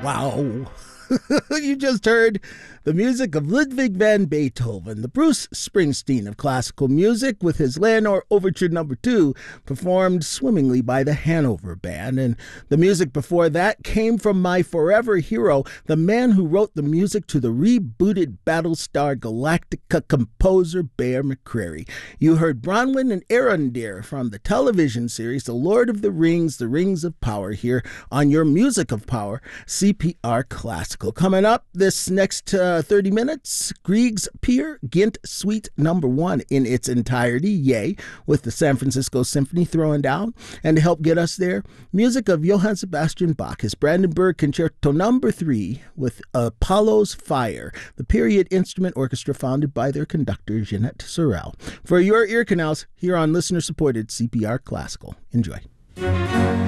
Wow. You just heard the music of Ludwig van Beethoven, the Bruce Springsteen of classical music, with his Leonore Overture No. 2, performed swimmingly by the Hanover Band. And the music before that came from my forever hero, the man who wrote the music to the rebooted Battlestar Galactica composer Bear McCreary. You heard Bronwyn and Arondir from the television series The Lord of the Rings, The Rings of Power, here on your Music of Power, CPR Classical. Coming up this next 30 minutes, Grieg's Peer Gynt Suite No. 1 in its entirety, yay, with the San Francisco Symphony throwing down. And to help get us there, music of Johann Sebastian Bach, his Brandenburg Concerto No. 3 with Apollo's Fire, the period instrument orchestra founded by their conductor, Jeanette Sorel. For your ear canals, here on listener-supported CPR Classical. Enjoy.